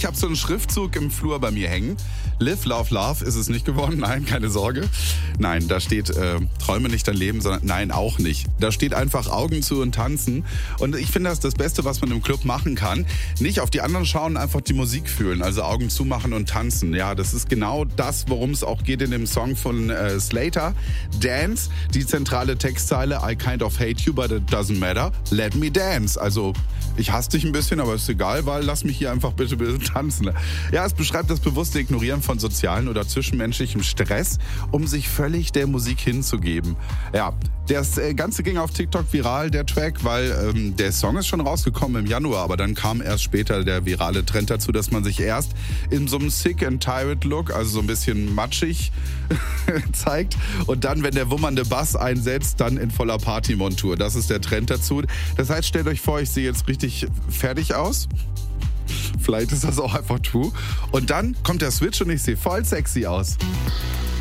habe so einen Schriftzug im Flur bei mir hängen. Live, Love, Love ist es nicht geworden. Nein, keine Sorge. Nein, da steht träume nicht dein Leben, sondern nein, auch nicht. Da steht einfach Augen zu und tanzen. Und ich finde, das ist das Beste, was man im Club machen kann. Nicht auf die anderen schauen, einfach die Musik fühlen. Also Augen zumachen und tanzen. Ja, das ist genau das, worum es auch geht in dem Song von Slater. Dance, die zentrale Textzeile. I kind of hate you, but it doesn't matter. Let me dance. Also ich hasse dich ein bisschen, aber ist egal, weil lass mich hier einfach bitte tanzen. Ja, es beschreibt das bewusste Ignorieren von sozialen oder zwischenmenschlichem Stress, um sich völlig der Musik hinzugeben. Ja, das Ganze ging auf TikTok viral, der Track, weil der Song ist schon rausgekommen im Januar, aber dann kam erst später der virale Trend dazu, dass man sich erst in so einem Sick and Tired Look, also so ein bisschen matschig zeigt und dann, wenn der wummernde Bass einsetzt, dann in voller Partymontur. Das ist der Trend dazu. Das heißt, stellt euch vor, ich sehe jetzt richtig fertig aus. Vielleicht ist das auch einfach true. Und dann kommt der Switch und ich sehe voll sexy aus.